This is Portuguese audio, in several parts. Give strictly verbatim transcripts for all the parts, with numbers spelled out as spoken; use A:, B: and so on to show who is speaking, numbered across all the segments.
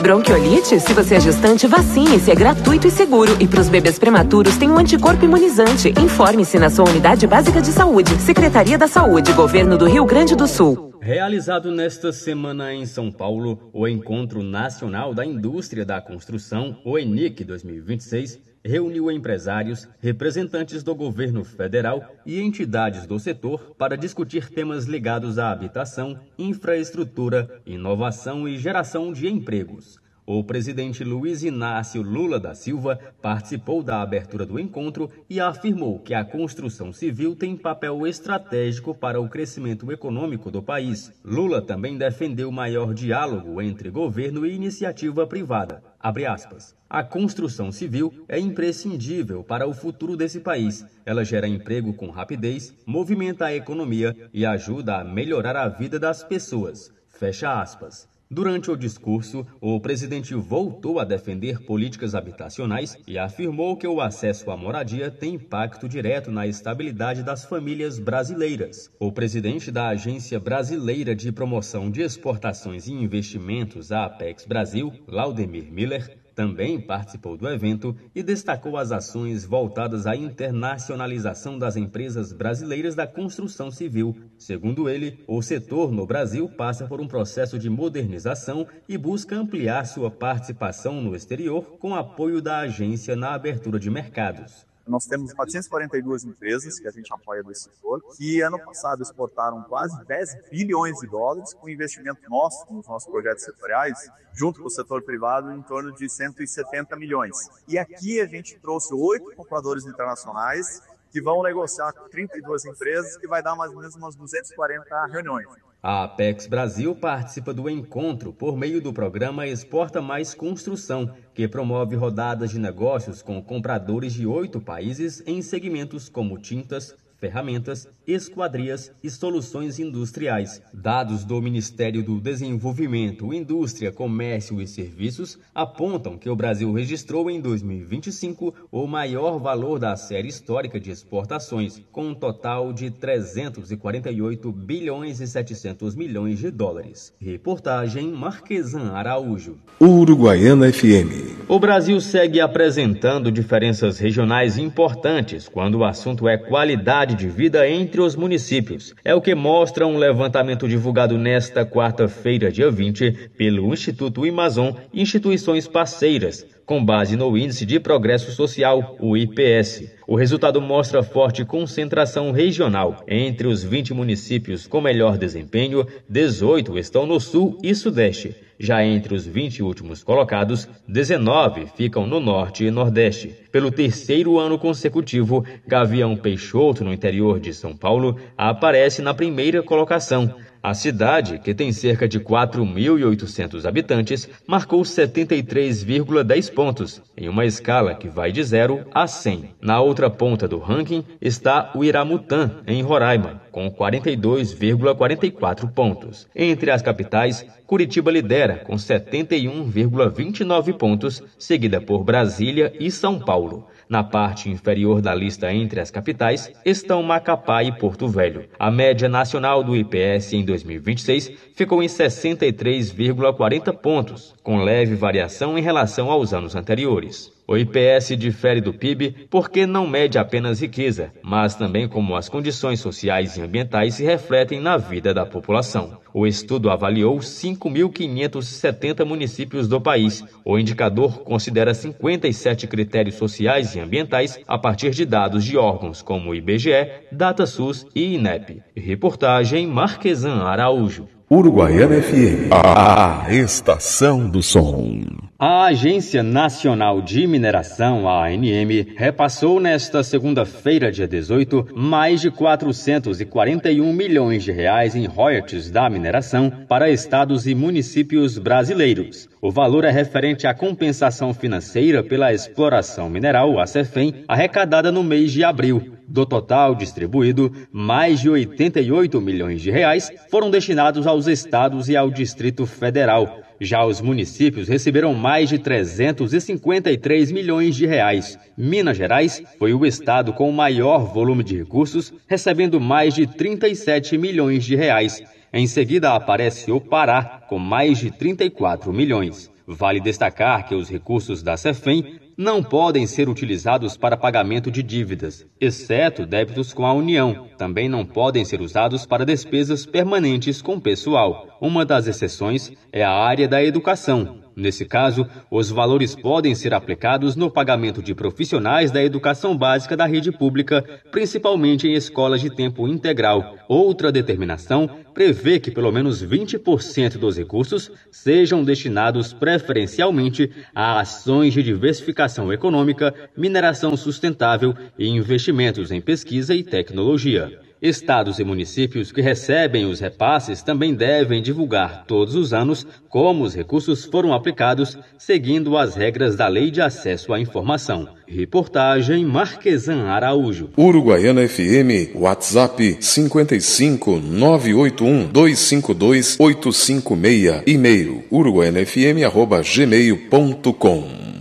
A: Bronquiolite? Se você é gestante, vacine-se, é gratuito e seguro. E para os bebês prematuros tem um anticorpo imunizante. Informe-se na sua unidade básica de saúde. Secretaria da Saúde, Governo do Rio Grande do Sul.
B: Realizado nesta semana em São Paulo, o Encontro Nacional da Indústria da Construção, o ENIC dois mil e vinte e seis, reuniu empresários, representantes do governo federal e entidades do setor para discutir temas ligados à habitação, infraestrutura, inovação e geração de empregos. O presidente Luiz Inácio Lula da Silva participou da abertura do encontro e afirmou que a construção civil tem papel estratégico para o crescimento econômico do país. Lula também defendeu maior diálogo entre governo e iniciativa privada. Abre aspas. A construção civil é imprescindível para o futuro desse país. Ela gera emprego com rapidez, movimenta a economia e ajuda a melhorar a vida das pessoas. Fecha aspas. Durante o discurso, o presidente voltou a defender políticas habitacionais e afirmou que o acesso à moradia tem impacto direto na estabilidade das famílias brasileiras. O presidente da Agência Brasileira de Promoção de Exportações e Investimentos, a Apex Brasil, Laudemir Miller, também participou do evento e destacou as ações voltadas à internacionalização das empresas brasileiras da construção civil. Segundo ele, o setor no Brasil passa por um processo de modernização e busca ampliar sua participação no exterior com apoio da agência na abertura de mercados.
C: Nós temos quatrocentas e quarenta e duas empresas que a gente apoia desse setor, que ano passado exportaram quase dez bilhões de dólares com investimento nosso, nos nossos projetos setoriais, junto com o setor privado, em torno de cento e setenta milhões. E aqui a gente trouxe oito compradores internacionais que vão negociar com trinta e duas empresas, que vai dar mais ou menos umas duzentas e quarenta reuniões.
B: A Apex Brasil participa do encontro por meio do programa Exporta Mais Construção, que promove rodadas de negócios com compradores de oito países em segmentos como tintas, ferramentas, esquadrias e soluções industriais. Dados do Ministério do Desenvolvimento, Indústria, Comércio e Serviços apontam que o Brasil registrou em dois mil e vinte e cinco o maior valor da série histórica de exportações, com um total de trezentos e quarenta e oito bilhões e setecentos milhões de dólares. Reportagem Marquesan Araújo.
D: Uruguaiana F M.
B: O Brasil segue apresentando diferenças regionais importantes quando o assunto é qualidade de vida entre os municípios. É o que mostra um levantamento divulgado nesta quarta-feira, dia vinte, pelo Instituto Amazon e instituições parceiras, com base no Índice de Progresso Social, o I P S. O resultado mostra forte concentração regional. Entre os vinte municípios com melhor desempenho, dezoito estão no Sul e Sudeste. Já entre os vinte últimos colocados, dezenove ficam no Norte e Nordeste. Pelo terceiro ano consecutivo, Gavião Peixoto, no interior de São Paulo, aparece na primeira colocação. A cidade, que tem cerca de quatro mil e oitocentos habitantes, marcou setenta e três vírgula dez pontos, em uma escala que vai de zero a cem. Na outra ponta do ranking está o Iramutã, em Roraima, com quarenta e dois vírgula quarenta e quatro pontos. Entre as capitais, Curitiba lidera, com setenta e um vírgula vinte e nove pontos, seguida por Brasília e São Paulo. Na parte inferior da lista entre as capitais estão Macapá e Porto Velho. A média nacional do I P S em dois mil e vinte e seis ficou em sessenta e três vírgula quarenta pontos, com leve variação em relação aos anos anteriores. O I P S difere do P I B porque não mede apenas riqueza, mas também como as condições sociais e ambientais se refletem na vida da população. O estudo avaliou cinco mil quinhentos e setenta municípios do país. O indicador considera cinquenta e sete critérios sociais e ambientais a partir de dados de órgãos como o I B G E, DataSUS e INEP. Reportagem Marquesan Araújo.
D: Uruguaiana F M, a estação do som.
B: A Agência Nacional de Mineração, a A N M, repassou nesta segunda-feira, dia dezoito, mais de quatrocentos e quarenta e um milhões de reais em royalties da mineração para estados e municípios brasileiros. O valor é referente à compensação financeira pela exploração mineral, a CEFEM, arrecadada no mês de abril. Do total distribuído, mais de oitenta e oito milhões de reais foram destinados aos estados e ao Distrito Federal. Já os municípios receberam mais de trezentos e cinquenta e três milhões de reais. Minas Gerais foi o estado com o maior volume de recursos, recebendo mais de trinta e sete milhões de reais. Em seguida aparece o Pará, com mais de trinta e quatro milhões. Vale destacar que os recursos da Cefem não podem ser utilizados para pagamento de dívidas, exceto débitos com a União. Também não podem ser usados para despesas permanentes com pessoal. Uma das exceções é a área da educação. Nesse caso, os valores podem ser aplicados no pagamento de profissionais da educação básica da rede pública, principalmente em escolas de tempo integral. Outra determinação prevê que pelo menos vinte por cento dos recursos sejam destinados preferencialmente a ações de diversificação econômica, mineração sustentável e investimentos em pesquisa e tecnologia. Estados e municípios que recebem os repasses também devem divulgar todos os anos como os recursos foram aplicados, seguindo as regras da Lei de Acesso à Informação. Reportagem Marquesan Araújo.
D: Uruguaiana F M, WhatsApp cinco cinco nove oito um dois cinco dois oito cinco seis, e-mail uruguaianafm arroba gmail ponto com.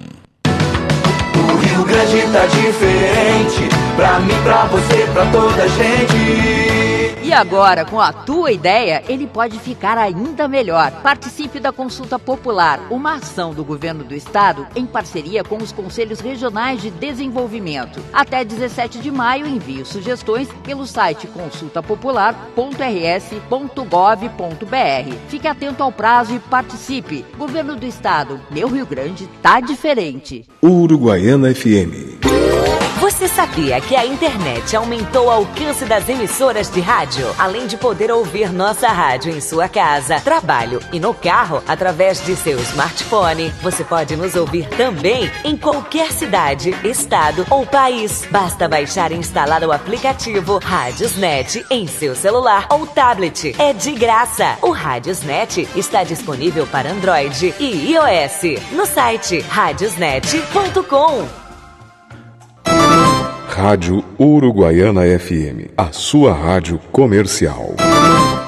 E: O Rio Grande tá diferente, pra mim, pra você, pra toda a gente.
F: E agora, com a tua ideia, ele pode ficar ainda melhor. Participe da Consulta Popular, uma ação do Governo do Estado em parceria com os Conselhos Regionais de Desenvolvimento. Até dezessete de maio, envie sugestões pelo site consulta popular ponto r s ponto gov ponto b r. Fique atento ao prazo e participe. Governo do Estado, meu Rio Grande tá diferente.
D: Uruguaiana F M.
A: Você sabia que a internet aumentou o alcance das emissoras de rádio? Além de poder ouvir nossa rádio em sua casa, trabalho e no carro através de seu smartphone, você pode nos ouvir também em qualquer cidade, estado ou país. Basta baixar e instalar o aplicativo Radiosnet em seu celular ou tablet. É de graça. O Radiosnet está disponível para Android e iOS no site radiosnet ponto com.
D: Rádio Uruguaiana F M, a sua rádio comercial.